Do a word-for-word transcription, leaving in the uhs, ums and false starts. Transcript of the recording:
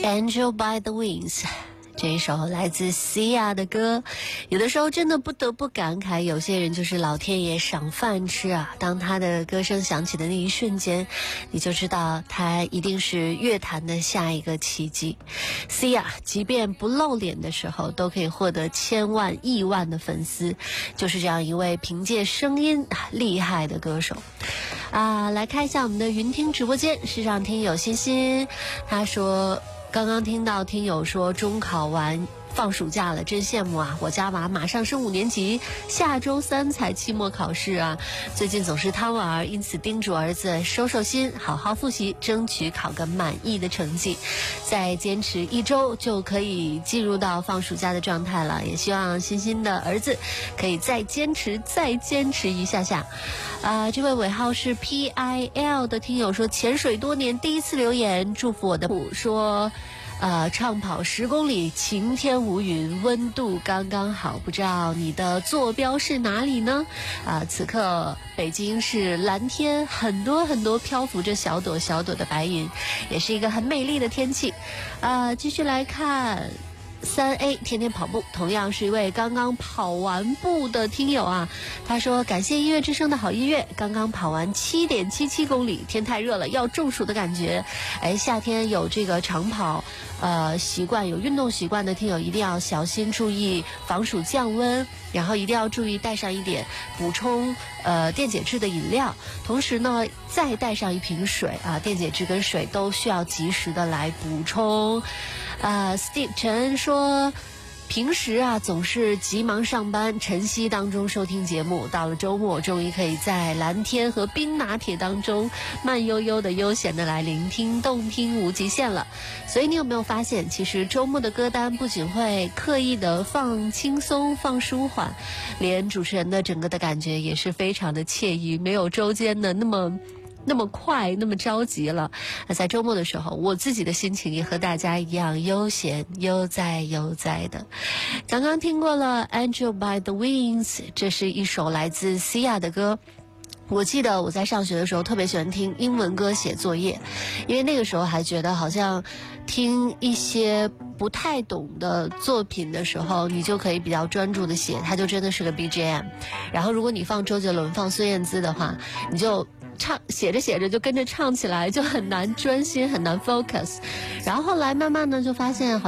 Angel by the Wings， 这一首来自 Sia 的歌，有的时候真的不得不感慨，有些人就是老天爷赏饭吃啊。当他的歌声响起的那一瞬间，你就知道他一定是乐坛的下一个奇迹。Sia 即便不露脸的时候，都可以获得千万亿万的粉丝，就是这样一位凭借声音厉害的歌手。啊，来看一下我们的云听直播间，市场听友欣欣，他说刚刚听到听友说中考完放暑假了，真羡慕啊！我家娃马上升五年级，下周三才期末考试啊。最近总是贪玩，因此叮嘱儿子收收心，好好复习，争取考个满意的成绩。再坚持一周就可以进入到放暑假的状态了。也希望欣欣的儿子可以再坚持，再坚持一下下。啊、呃，这位尾号是 P I L 的听友说，潜水多年第一次留言，祝福我的普说。呃，畅跑十公里，晴天无云，温度刚刚好。不知道你的坐标是哪里呢？啊、呃，此刻北京是蓝天，很多很多漂浮着小朵小朵的白云，也是一个很美丽的天气。啊、呃，继续来看。三 A 天天跑步，同样是一位刚刚跑完步的听友啊。他说感谢音乐之声的好音乐，刚刚跑完 七点七七公里，天太热了，要中暑的感觉。哎，夏天有这个长跑呃习惯，有运动习惯的听友一定要小心注意防暑降温，然后一定要注意带上一点补充呃电解质的饮料，同时呢再带上一瓶水啊，电解质跟水都需要及时的来补充。呃 Steve 陈恩说，平时啊总是急忙上班，晨曦当中收听节目，到了周末终于可以在蓝天和冰拿铁当中慢悠悠的悠闲的来聆听动听无极限了。所以你有没有发现，其实周末的歌单不仅会刻意的放轻松放舒缓，连主持人的整个的感觉也是非常的惬意，没有周间的那么那么快那么着急了。那在周末的时候，我自己的心情也和大家一样悠闲悠哉悠哉的。刚刚听过了 Angel by the Wings， 这是一首来自 Sia 的歌。我记得我在上学的时候特别喜欢听英文歌写作业，因为那个时候还觉得好像听一些不太懂的作品的时候，你就可以比较专注的写，它就真的是个 B G M。 然后如果你放周杰伦放孙燕姿的话，你就唱写着写着就跟着唱起来，就很难专心很难 focus。然后后来慢慢的就发现